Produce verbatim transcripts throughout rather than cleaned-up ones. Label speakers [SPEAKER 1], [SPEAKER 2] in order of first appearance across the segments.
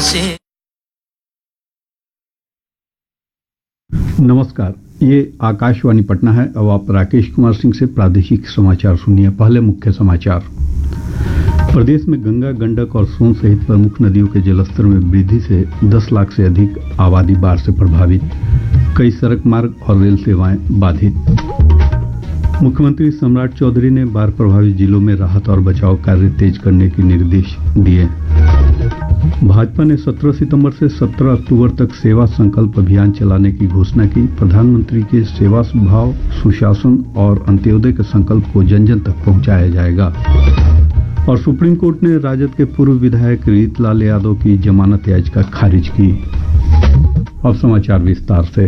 [SPEAKER 1] से।
[SPEAKER 2] नमस्कार, ये आकाशवाणी पटना है। अब आप राकेश कुमार सिंह से प्रादेशिक समाचार सुनिए। पहले मुख्य समाचार। प्रदेश में गंगा, गंडक और सोन सहित प्रमुख नदियों के जलस्तर में वृद्धि से दस लाख से अधिक आबादी बाढ़ से प्रभावित। कई सड़क मार्ग और रेल सेवाएं बाधित। मुख्यमंत्री सम्राट चौधरी ने बाढ़ प्रभावित जिलों में राहत और बचाव कार्य तेज करने के निर्देश दिए। भाजपा ने सत्रह सितंबर से सत्रह अक्टूबर तक सेवा संकल्प अभियान चलाने की घोषणा की। प्रधानमंत्री के सेवा भाव, सुशासन और अंत्योदय के संकल्प को जन जन तक पहुंचाया जाएगा। और सुप्रीम कोर्ट ने राजद के पूर्व विधायक रीतलाल यादव की जमानत याचिका खारिज की। अब समाचार विस्तार से।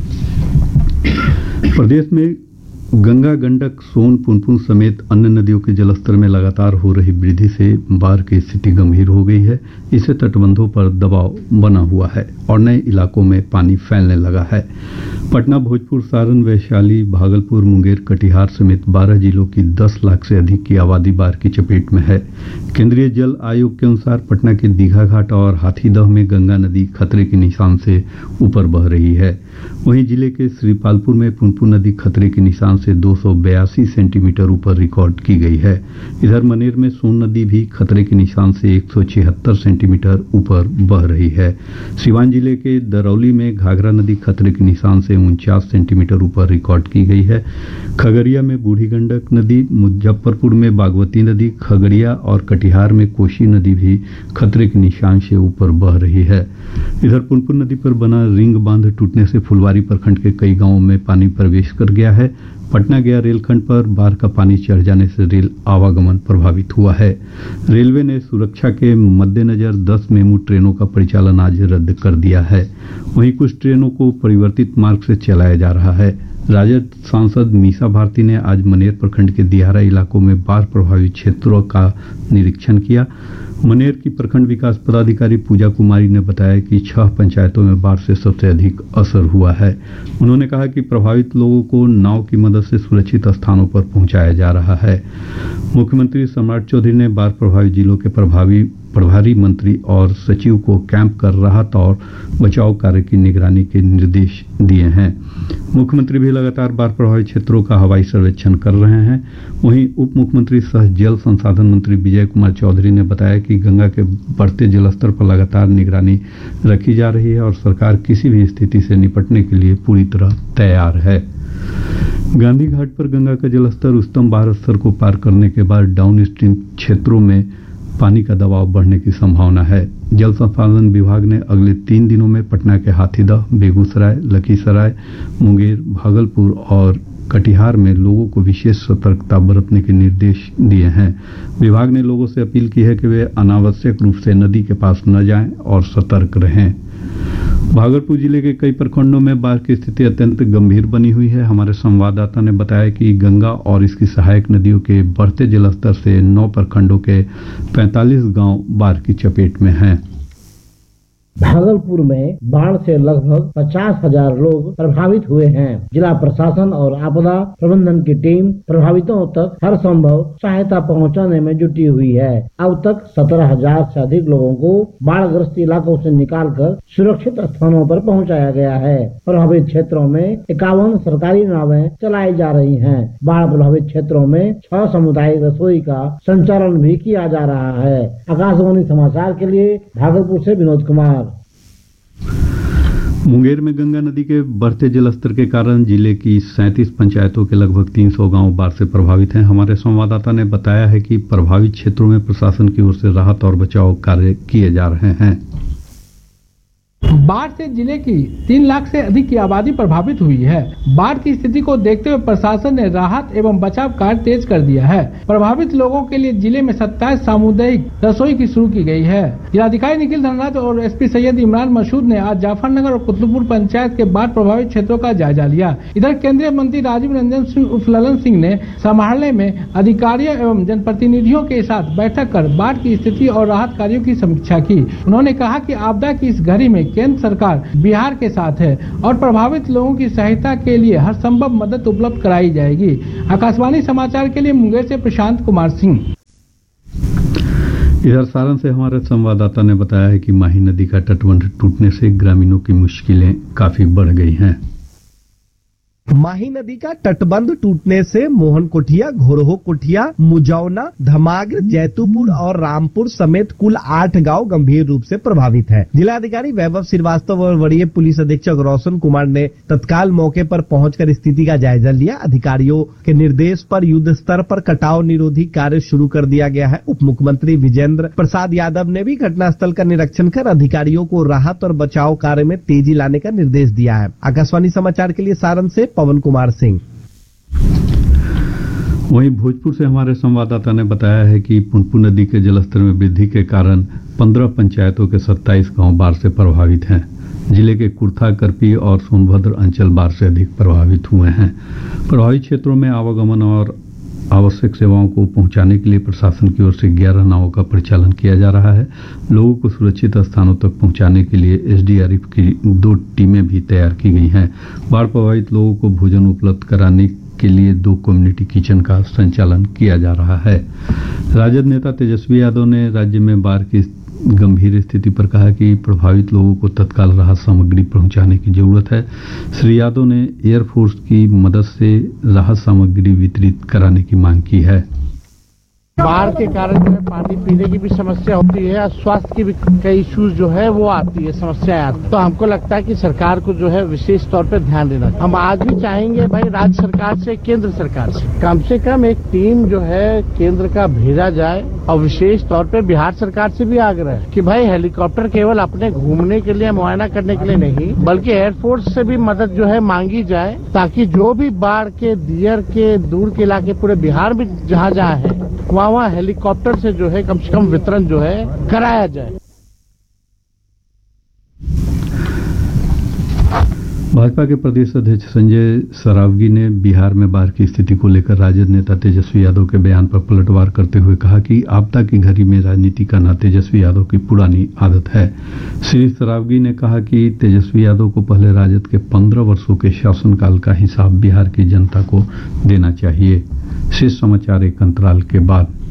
[SPEAKER 2] प्रदेश में गंगा, गंडक, सोन, पुनपुन समेत अन्य नदियों के जलस्तर में लगातार हो रही वृद्धि से बाढ़ की स्थिति गंभीर हो गई है। इससे तटबंधों पर दबाव बना हुआ है और नए इलाकों में पानी फैलने लगा है। पटना, भोजपुर, सारण, वैशाली, भागलपुर, मुंगेर, कटिहार समेत बारह जिलों की दस लाख से अधिक की आबादी बाढ़ की चपेट में है। केंद्रीय जल आयोग के अनुसार पटना के दीघा घाट और हाथीदह में गंगा नदी खतरे के निशान से ऊपर बह रही है। वहीं जिले के श्रीपालपुर में पुनपुन नदी खतरे के निशान से दो सौ बयासी सेंटीमीटर ऊपर रिकॉर्ड की गई है। इधर मनेर में सोन नदी भी खतरे के निशान से एक सौ छिहत्तर सेंटीमीटर ऊपर बह रही है। सिवान जिले के दरौली में घाघरा नदी खतरे के निशान से उनचास सेंटीमीटर ऊपर रिकॉर्ड की गई है। खगड़िया में बूढ़ी गंडक नदी, मुजफ्फरपुर में बागमती नदी, खगड़िया और कटिहार में कोसी नदी भी खतरे के निशान से ऊपर बह रही है। इधर पुनपुन नदी पर बना रिंग बांध टूटने से फुलवारी प्रखंड के कई गांवों में पानी प्रवेश कर गया है। पटना गया रेलखंड पर बाढ़ का पानी चढ़ जाने से रेल आवागमन प्रभावित हुआ है। रेलवे ने सुरक्षा के मद्देनजर दस मेमू ट्रेनों का परिचालन आज रद्द कर दिया है। वहीं कुछ ट्रेनों को परिवर्तित मार्ग से चलाया जा रहा है। राजद सांसद मीसा भारती ने आज मनेर प्रखंड के दियारा इलाकों में बाढ़ प्रभावित क्षेत्रों का निरीक्षण किया। मनेर की प्रखंड विकास पदाधिकारी पूजा कुमारी ने बताया कि छह पंचायतों में बाढ़ से सबसे अधिक असर हुआ है। उन्होंने कहा कि प्रभावित लोगों को नाव की मदद से सुरक्षित स्थानों पर पहुंचाया जा रहा है। मुख्यमंत्री सम्राट चौधरी ने बाढ़ प्रभावित जिलों के प्रभावी प्रभारी मंत्री और सचिव को कैंप कर राहत और बचाव कार्य की निगरानी के निर्देश दिए हैं। मुख्यमंत्री भी लगातार बाढ़ प्रभावित क्षेत्रों का हवाई सर्वेक्षण कर रहे हैं। वहीं उप मुख्यमंत्री सह जल संसाधन मंत्री विजय कुमार चौधरी ने बताया कि गंगा के बढ़ते जलस्तर पर लगातार निगरानी रखी जा रही है और सरकार किसी भी स्थिति से निपटने के लिए पूरी तरह तैयार है। गांधी घाट पर गंगा का जलस्तर उच्चतम बाढ़ स्तर को पार करने के बाद डाउन स्ट्रीम क्षेत्रों में पानी का दबाव बढ़ने की संभावना है। जल संसाधन विभाग ने अगले तीन दिनों में पटना के हाथीदह, बेगूसराय, लखीसराय, मुंगेर, भागलपुर और कटिहार में लोगों को विशेष सतर्कता बरतने के निर्देश दिए हैं। विभाग ने लोगों से अपील की है कि वे अनावश्यक रूप से नदी के पास न जाएं और सतर्क रहें। भागलपुर जिले के कई प्रखंडों में बाढ़ की स्थिति अत्यंत गंभीर बनी हुई है। हमारे संवाददाता ने बताया कि गंगा और इसकी सहायक नदियों के बढ़ते जलस्तर से नौ प्रखंडों के पैंतालीस गांव बाढ़ की चपेट में हैं।
[SPEAKER 3] भागलपुर में बाढ़ से लगभग पचास हजार लोग प्रभावित हुए हैं। जिला प्रशासन और आपदा प्रबंधन की टीम प्रभावितों तक हर संभव सहायता पहुंचाने में जुटी हुई है। अब तक सत्रह हजार से अधिक लोगों को बाढ़ग्रस्त इलाकों से निकालकर सुरक्षित स्थानों पर पहुंचाया गया है। प्रभावित क्षेत्रों में इक्यावन सरकारी नावें चलाई जा रही हैं। बाढ़ प्रभावित क्षेत्रों में छह सामुदायिक रसोई का संचालन भी किया जा रहा है। आकाशवाणी समाचार के लिए भागलपुर से विनोद कुमार।
[SPEAKER 2] मुंगेर में गंगा नदी के बढ़ते जलस्तर के कारण जिले की सैंतीस पंचायतों के लगभग तीन सौ गांव बाढ़ से प्रभावित हैं। हमारे संवाददाता ने बताया है कि प्रभावित क्षेत्रों में प्रशासन की ओर से राहत और बचाव कार्य किए जा रहे हैं।
[SPEAKER 4] बाढ़ से जिले की तीन लाख से अधिक की आबादी प्रभावित हुई है। बाढ़ की स्थिति को देखते हुए प्रशासन ने राहत एवं बचाव कार्य तेज कर दिया है। प्रभावित लोगों के लिए जिले में सत्ताईस सामुदायिक रसोई की शुरू की गई है। जिलाधिकारी निखिल धनराज और एसपी सैयद इमरान मसूद ने आज जाफरनगर और कुतुबपुर पंचायत के बाढ़ प्रभावित क्षेत्रों का जायजा लिया। इधर केंद्रीय मंत्री राजीव रंजन सिंह उर्फ ललन सिंह ने समाहरणे में अधिकारियों एवं जनप्रतिनिधियों के साथ बैठक कर बाढ़ की स्थिति और राहत कार्यों की समीक्षा की। उन्होंने कहा कि आपदा की इस घड़ी में केंद्र सरकार बिहार के साथ है और प्रभावित लोगों की सहायता के लिए हर संभव मदद उपलब्ध कराई जाएगी। आकाशवाणी समाचार के लिए मुंगेर से प्रशांत कुमार सिंह।
[SPEAKER 2] इधर सारण से हमारे संवाददाता ने बताया है कि माही नदी का तटबंध टूटने से ग्रामीणों की मुश्किलें काफी बढ़ गई हैं।
[SPEAKER 1] माही नदी का तटबंध टूटने से मोहन कोठिया, घोरहो कोठिया, मुजौना, धमाग्र, जैतूपुर और रामपुर समेत कुल आठ गांव गंभीर रूप से प्रभावित हैं। जिलाधिकारी वैभव श्रीवास्तव और वरीय पुलिस अधीक्षक रोशन कुमार ने तत्काल मौके पर पहुंचकर स्थिति का जायजा लिया। अधिकारियों के निर्देश पर युद्ध स्तर पर कटाव निरोधी कार्य शुरू कर दिया गया है। उप मुख्यमंत्री विजेंद्र प्रसाद यादव ने भी घटनास्थल का निरीक्षण कर अधिकारियों को राहत और बचाव कार्य में तेजी लाने का निर्देश दिया है। आकाशवाणी समाचार के लिए सारण से पवन कुमार सिंह।
[SPEAKER 2] वहीं भोजपुर से हमारे संवाददाता ने बताया है कि पुनपुन नदी के जलस्तर में वृद्धि के कारण पंद्रह पंचायतों के सत्ताईस गांव बाढ़ से प्रभावित हैं। जिले के कुर्था, करपी और सोनभद्र अंचल बाढ़ से अधिक प्रभावित हुए हैं। प्रभावित क्षेत्रों में आवागमन और आवश्यक सेवाओं को पहुंचाने के लिए प्रशासन की ओर से ग्यारह नावों का परिचालन किया जा रहा है। लोगों को सुरक्षित स्थानों तक पहुंचाने के लिए एसडीआरएफ की दो टीमें भी तैयार की गई हैं। बाढ़ प्रभावित लोगों को भोजन उपलब्ध कराने के लिए दो कम्युनिटी किचन का संचालन किया जा रहा है। राजद नेता तेजस्वी यादव ने राज्य में बाढ़ की गंभीर स्थिति पर कहा कि प्रभावित लोगों को तत्काल राहत सामग्री पहुंचाने की जरूरत है। श्री यादव ने एयरफोर्स की मदद से राहत सामग्री वितरित कराने की मांग की है।
[SPEAKER 5] बाढ़ के कारण जो है पानी पीने की भी समस्या होती है और स्वास्थ्य की भी कई इश्यूज जो है वो आती है, समस्याएं आती है। तो हमको लगता है कि सरकार को जो है विशेष तौर पे ध्यान देना। हम आज भी चाहेंगे भाई राज्य सरकार से, केंद्र सरकार से कम से कम एक टीम जो है केंद्र का भेजा जाए और विशेष तौर पे बिहार सरकार से भी आग्रह है कि भाई हेलीकॉप्टर केवल अपने घूमने के लिए, मुआयना करने के लिए नहीं, बल्कि एयरफोर्स से भी मदद जो है मांगी जाए, ताकि जो भी बाढ़ के, दियर के, दूर के इलाके पूरे बिहार में जहाँ जहाँ है वहाँ वहाँ हेलीकॉप्टर से जो है कम से कम वितरण जो है कराया जाए।
[SPEAKER 2] भाजपा के प्रदेश अध्यक्ष संजय सरावगी ने बिहार में बाढ़ की स्थिति को लेकर राजद नेता तेजस्वी यादव के बयान पर पलटवार करते हुए कहा कि आपदा की घड़ी में राजनीति करना तेजस्वी यादव की पुरानी आदत है। श्री सरावगी ने कहा कि तेजस्वी यादव को पहले राजद के पंद्रह वर्षों के शासनकाल का हिसाब बिहार की जनता को देना चाहिए। शेष समाचार एक अंतराल के बाद।